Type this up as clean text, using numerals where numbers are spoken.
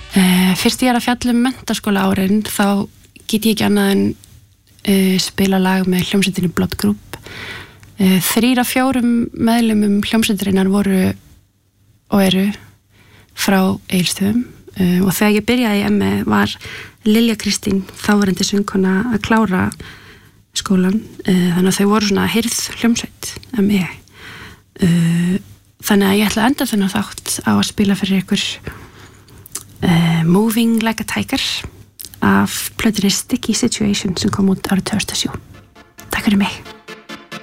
Fyrst ég að fjalla menntaskóla árin þá get ég ekki annað en spila lag með hljómsveitinni Blood Group. 3 af 4 meðlimum hljómsveitarinnar voru og eru frá Egilsstöðum og þegar ég byrjaði í ME var Lilja Kristín, þáverandi söngkona, að klára skólan, þannig að þau voru svona hirð hljómsveit ME. Þannig að ég ætla að enda þennan þátt á að spila fyrir ykkur Moving Like a Tiger af plötunni Sticky Situation sem kom út árið 2007. Takk fyrir mig.